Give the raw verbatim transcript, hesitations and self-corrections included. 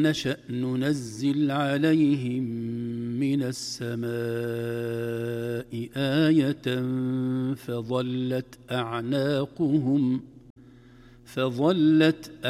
نشأ ننزل عليهم من السماء آية فظلت أعناقهم فظلت